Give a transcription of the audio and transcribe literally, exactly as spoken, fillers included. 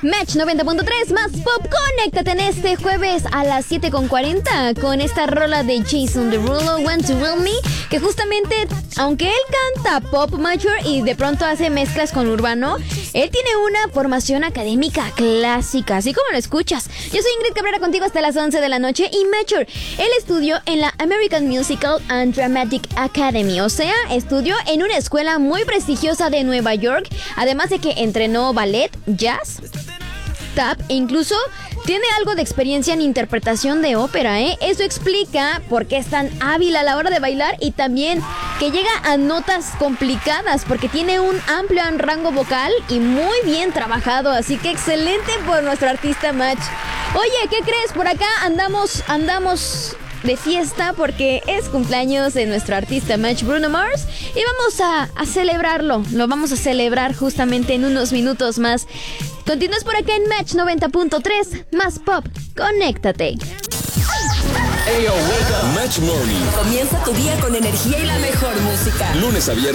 Match noventa punto tres más pop. Conéctate en este jueves a las siete con cuarenta con esta rola de Jason Derulo, Want to Will Me, que justamente, aunque él canta pop mature y de pronto hace mezclas con urbano, él tiene una formación académica clásica, así como lo escuchas. Yo soy Ingrid Cabrera, contigo hasta las once de la noche. Y Mature, él estudió en la American Musical and Dramatic Academy, o sea, estudió en una escuela muy prestigiosa de Nueva York, además de que entrenó ballet, jazz, tap e incluso tiene algo de experiencia en interpretación de ópera, ¿eh? Eso explica por qué es tan hábil a la hora de bailar y también que llega a notas complicadas porque tiene un amplio rango vocal y muy bien trabajado, así que excelente por nuestro artista Match. Oye, ¿qué crees? Por acá andamos, andamos de fiesta porque es cumpleaños de nuestro artista Match, Bruno Mars, y vamos a, a celebrarlo, lo vamos a celebrar justamente en unos minutos más. Continúas por acá en Match noventa punto tres, más pop, conéctate. Hey, yo, wake up. Match Morning. Comienza tu día con energía y la mejor música. Lunes a viernes.